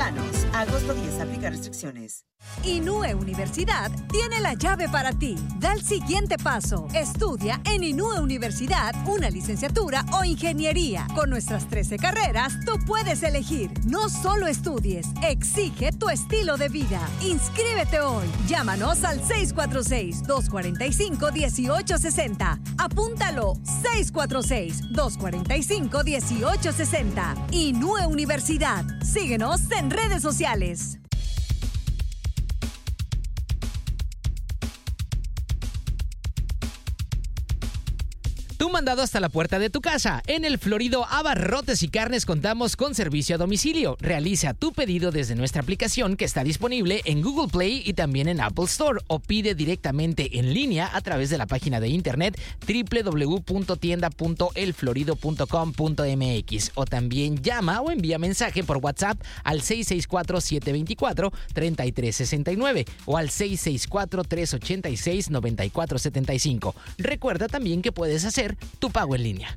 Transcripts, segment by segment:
Términos. Agosto 10. Aplica restricciones. Inúe Universidad tiene la llave para ti. Da el siguiente paso. Estudia en Inúe Universidad una licenciatura o ingeniería. Con nuestras 13 carreras, tú puedes elegir. No solo estudies, exige tu estilo de vida. Inscríbete hoy. Llámanos al 646-245-1860. Apúntalo, 646-245-1860. Inúe Universidad. Síguenos en redes sociales. Tu mandado hasta la puerta de tu casa. En el Florido Abarrotes y Carnes contamos con servicio a domicilio. Realiza tu pedido desde nuestra aplicación que está disponible en Google Play y también en Apple Store, o pide directamente en línea a través de la página de internet www.tienda.elflorido.com.mx, o también llama o envía mensaje por WhatsApp al 664-724-3369 o al 664-386-9475. Recuerda también que puedes hacer tu pago en línea.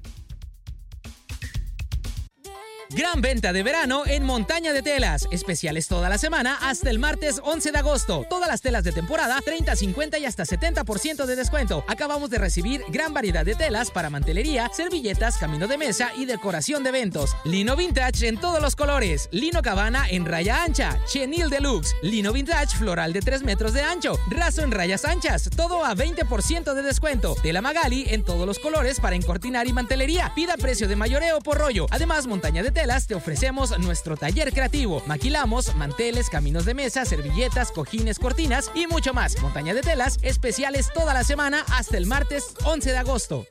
Gran venta de verano en Montaña de Telas. Especiales toda la semana hasta el martes 11 de agosto. Todas las telas de temporada, 30, 50 y hasta 70% de descuento. Acabamos de recibir gran variedad de telas para mantelería, servilletas, camino de mesa y decoración de eventos. Lino vintage en todos los colores. Lino cabana en raya ancha. Chenil deluxe. Lino vintage floral de 3 metros de ancho. Raso en rayas anchas. Todo a 20% de descuento. Tela Magali en todos los colores para encortinar y mantelería. Pida precio de mayoreo por rollo. Además, Montaña de Telas te ofrecemos nuestro taller creativo. Maquilamos manteles, caminos de mesa, servilletas, cojines, cortinas y mucho más. Montaña de Telas, especiales toda la semana hasta el martes 11 de agosto.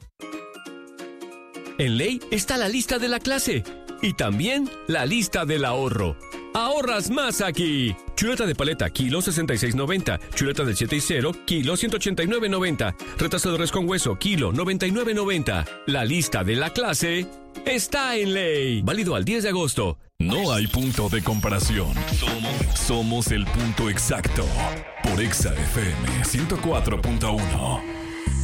En Ley está la lista de la clase y también la lista del ahorro. ¡Ahorras más aquí! Chuleta de paleta, kilo 66.90. Chuleta del 7 y 0, kilo 189.90. Retazo de res con hueso, kilo 99.90. La lista de la clase está en Ley. Válido al 10 de agosto. No hay punto de comparación. Somos el punto exacto. Por Exa FM 104.1.